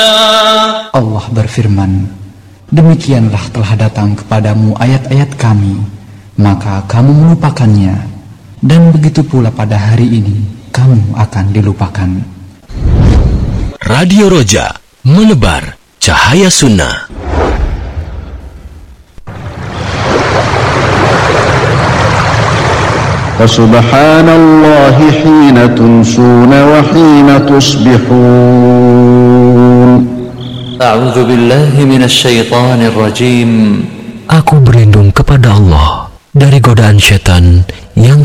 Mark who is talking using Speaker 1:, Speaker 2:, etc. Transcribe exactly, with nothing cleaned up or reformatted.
Speaker 1: Allah berfirman, demikianlah telah datang kepadamu ayat-ayat kami, maka kamu melupakannya, dan begitu pula pada hari ini kamu akan dilupakan.
Speaker 2: Radio Roja, menebar cahaya sunnah.
Speaker 3: Fasubhanallahi hina tumsuna wa hina tusbihun.
Speaker 4: A'udzu billahi minasy syaithanir rajim.
Speaker 2: Aku berlindung kepada Allah dari godaan syaitan yang